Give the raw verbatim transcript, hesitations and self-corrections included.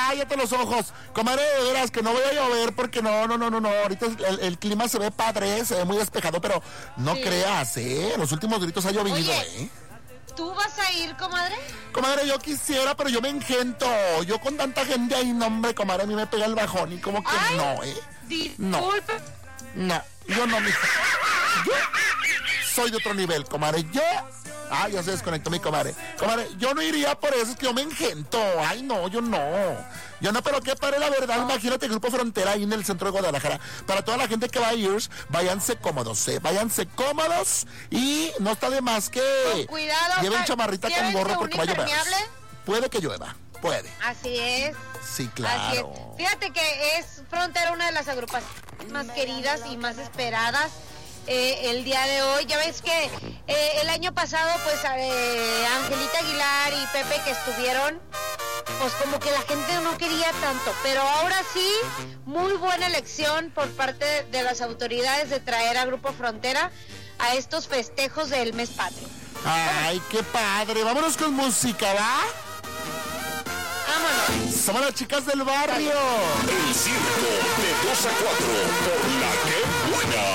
cállate los ojos. Comadre, de veras que no voy a llover porque no, no, no, no, no. Ahorita el, el clima se ve padre, se ve muy despejado, pero no sí. creas, ¿eh? Los últimos gritos ha llovido, Oye, ¿eh? ¿tú vas a ir, comadre? Comadre, yo quisiera, pero yo me engento. Yo con tanta gente ahí, no, hombre, comadre, a mí me pega el bajón y como que Ay, no, ¿eh? Disculpe. No, no, yo no, mija. Yo soy de otro nivel, comadre. Yo... Ah, ya se desconectó mi comadre. Comadre, yo no iría por eso, es que yo me engento. Ay, no, yo no. Yo no, pero qué padre, la verdad. Imagínate, Grupo Frontera ahí en el centro de Guadalajara. Para toda la gente que va a ir, váyanse cómodos, ¿eh? Váyanse cómodos y no está de más que con cuidado, lleven chamarrita con gorro porque va a llover. Puede que llueva, puede. Así es. Sí, claro. Así es. Fíjate que es Frontera una de las agrupaciones más queridas y más esperadas. Eh, el día de hoy, ya ves que eh, el año pasado pues eh, Angelita Aguilar y Pepe que estuvieron, pues como que la gente no quería tanto, pero ahora sí, muy buena elección por parte de las autoridades de traer a Grupo Frontera a estos festejos del mes patrio. Ay, qué padre, vámonos con música, ¿va? Vámonos. Somos las chicas del barrio. El circo de dos a cuatro por La Que Buena.